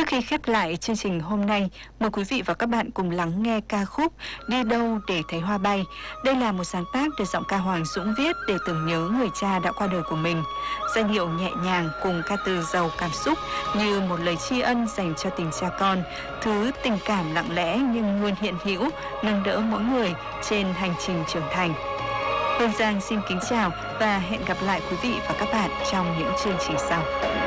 Trước khi khép lại chương trình hôm nay, mời quý vị và các bạn cùng lắng nghe ca khúc Đi đâu để thấy hoa bay. Đây là một sáng tác được giọng ca Hoàng Dũng viết để tưởng nhớ người cha đã qua đời của mình. Giai điệu nhẹ nhàng cùng ca từ giàu cảm xúc như một lời tri ân dành cho tình cha con, thứ tình cảm lặng lẽ nhưng luôn hiện hữu, nâng đỡ mỗi người trên hành trình trưởng thành. Hương Giang xin kính chào và hẹn gặp lại quý vị và các bạn trong những chương trình sau.